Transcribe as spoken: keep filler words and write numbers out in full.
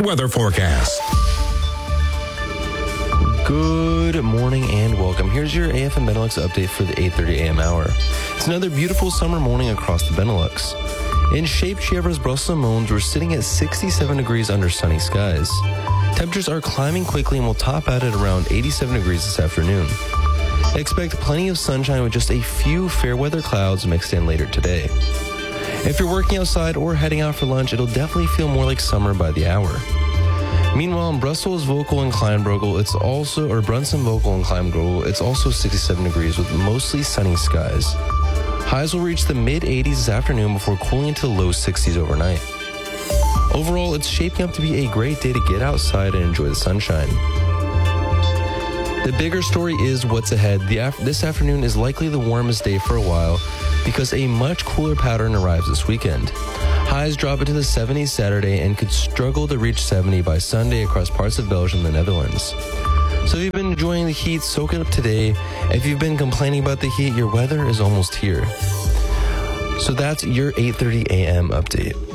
weather forecast. Good morning and welcome. Here's your A F M Benelux update for the eight thirty a.m. hour. It's another beautiful summer morning across the Benelux. In shape, Chievres, Brussels, and Mons, we're sitting at sixty-seven degrees under sunny skies. Temperatures are climbing quickly and will top out at around eighty-seven degrees this afternoon. Expect plenty of sunshine with just a few fair weather clouds mixed in later today. If you're working outside or heading out for lunch, it'll definitely feel more like summer by the hour. Meanwhile, in Brussels, Vogel, and Kleinbrugel, it's also, or Brunson, Vogel, and Kleinbrugel, it's also sixty-seven degrees with mostly sunny skies. Highs will reach the mid eighties this afternoon before cooling into the low sixties overnight. Overall, it's shaping up to be a great day to get outside and enjoy the sunshine. The bigger story is what's ahead. The af- this afternoon is likely the warmest day for a while because a much cooler pattern arrives this weekend. Highs drop into the seventies Saturday and could struggle to reach seventy by Sunday across parts of Belgium and the Netherlands. So if you've been enjoying the heat, soak it up today. If you've been complaining about the heat, your weather is almost here. So that's your eight thirty a.m. update.